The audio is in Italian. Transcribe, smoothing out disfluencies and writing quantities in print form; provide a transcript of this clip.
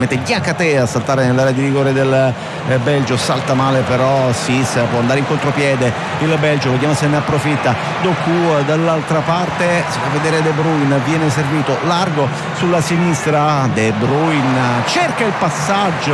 mette Diakate a saltare nell'area di rigore del Belgio, salta male però Sis, può andare in contropiede il Belgio, vediamo se ne approfitta. Doku dall'altra parte, si fa vedere De Bruyne, viene servito largo sulla sinistra, De Bruyne cerca il passaggio